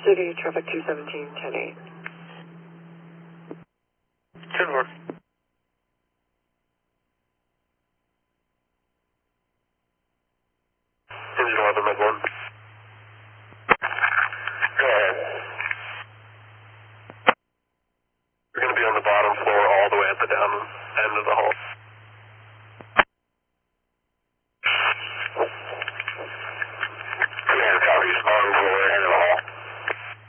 City, traffic 217, 10-8. 10-4. Engine 11, Meg 1.